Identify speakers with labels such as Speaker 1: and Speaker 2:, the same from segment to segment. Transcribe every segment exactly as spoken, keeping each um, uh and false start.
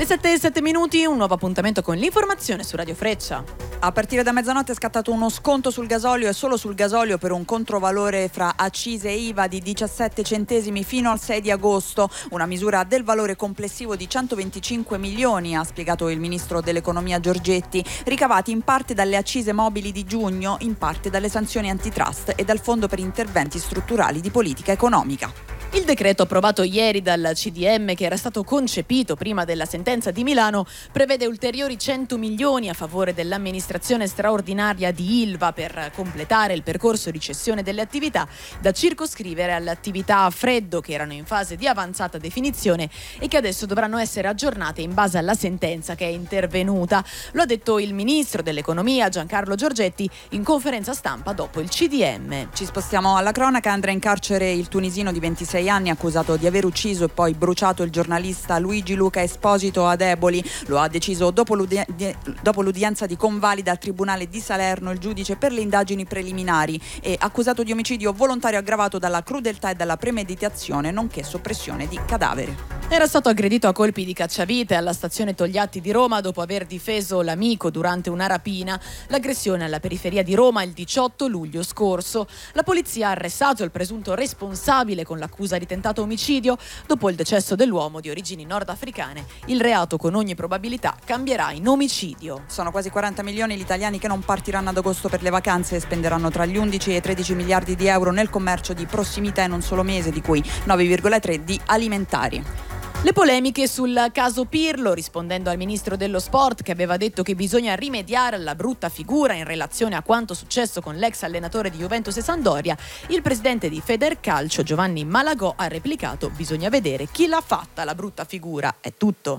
Speaker 1: Le sette e sette minuti, un nuovo appuntamento con l'informazione su Radio Freccia.
Speaker 2: A partire da mezzanotte è scattato uno sconto sul gasolio e solo sul gasolio per un controvalore fra accise e I V A di diciassette centesimi fino al sei di agosto, una misura del valore complessivo di centoventicinque milioni, ha spiegato il ministro dell'economia Giorgetti, ricavati in parte dalle accise mobili di giugno, in parte dalle sanzioni antitrust e dal fondo per interventi strutturali di politica economica.
Speaker 1: Il decreto approvato ieri dal C D M, che era stato concepito prima della sentenza di Milano, prevede ulteriori cento milioni a favore dell'amministrazione straordinaria di Ilva per completare il percorso di cessione delle attività, da circoscrivere alle attività a freddo che erano in fase di avanzata definizione e che adesso dovranno essere aggiornate in base alla sentenza che è intervenuta. Lo ha detto il ministro dell'economia Giancarlo Giorgetti in conferenza stampa dopo il C D M.
Speaker 2: Ci spostiamo alla cronaca. Andrà in carcere il tunisino di ventisei anni accusato di aver ucciso e poi bruciato il giornalista Luigi Luca Esposito ad Eboli. Lo ha deciso dopo, l'udi- dopo l'udienza di convalida al Tribunale di Salerno il giudice per le indagini preliminari, e accusato di omicidio volontario aggravato dalla crudeltà e dalla premeditazione nonché soppressione di cadavere.
Speaker 1: Era stato aggredito a colpi di cacciavite alla stazione Togliatti di Roma dopo aver difeso l'amico durante una rapina. L'aggressione alla periferia di Roma il diciotto luglio scorso. La polizia ha arrestato il presunto responsabile con l'accusa di tentato omicidio. Dopo il decesso dell'uomo di origini nordafricane, il reato con ogni probabilità cambierà in omicidio.
Speaker 2: Sono quasi quaranta milioni gli italiani che non partiranno ad agosto per le vacanze e spenderanno tra gli undici e i tredici miliardi di euro nel commercio di prossimità in un solo mese, di cui nove virgola tre di alimentari.
Speaker 1: Le polemiche sul caso Pirlo, rispondendo al ministro dello sport che aveva detto che bisogna rimediare alla brutta figura in relazione a quanto successo con l'ex allenatore di Juventus e Sampdoria, il presidente di Federcalcio Giovanni Malagò ha replicato: bisogna vedere chi l'ha fatta la brutta figura, è tutto.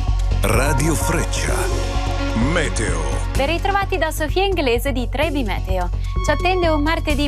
Speaker 3: Radio Freccia Meteo.
Speaker 4: Ben ritrovati da Sofia Inglese di Trebi Meteo. Ci attende un martedì